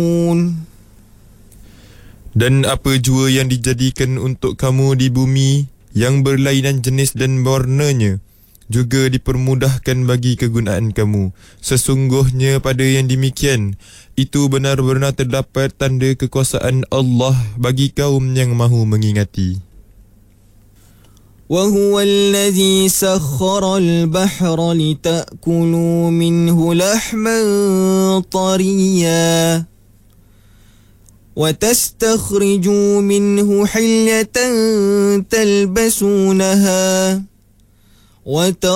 Dan apa jua yang dijadikan untuk kamu di bumi yang berlainan jenis dan warnanya juga dipermudahkan bagi kegunaan kamu. Sesungguhnya pada yang demikian, itu benar-benar terdapat tanda kekuasaan Allah bagi kaum yang mahu mengingati. وَهُوَ الَّذِي سَخَّرَ الْبَحْرَ لِتَأْكُلُوا مِنْهُ لَحْمًا طَرِيًّا وَتَسْتَخْرِجُوا مِنْهُ حِلْيَةً تَلْبَسُونَهَا